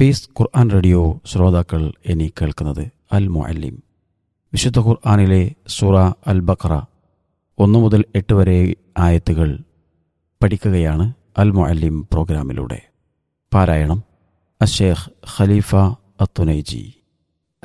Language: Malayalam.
പീസ് ഖുർആൻ റേഡിയോ ശ്രോതാക്കൾ ഇനി കേൾക്കുന്നത് അൽ മുഅല്ലിം. വിശുദ്ധ ഖുർആനിലെ സൂറ അൽ ബഖറ 1 മുതൽ 8 വരെ ആയത്തുകൾ പഠിക്കുകയാണ് അൽ മുഅല്ലിം പ്രോഗ്രാമിലൂടെ. പാരായണം അശ്ശേഖ് ഖലീഫ അത്തുനൈജി.